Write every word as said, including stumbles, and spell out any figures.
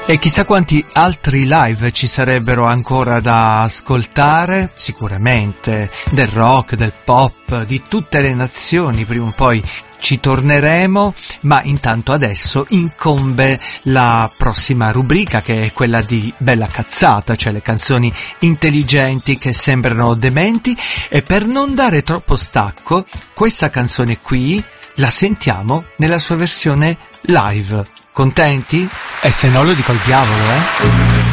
E chissà quanti altri live ci sarebbero ancora da ascoltare, sicuramente del rock, del pop, di tutte le nazioni, prima o poi ci torneremo, ma intanto adesso incombe la prossima rubrica, che è quella di Bella Cazzata, cioè le canzoni intelligenti che sembrano dementi, e per non dare troppo stacco, questa canzone qui la sentiamo nella sua versione live. Contenti? E se no lo dico al diavolo, eh?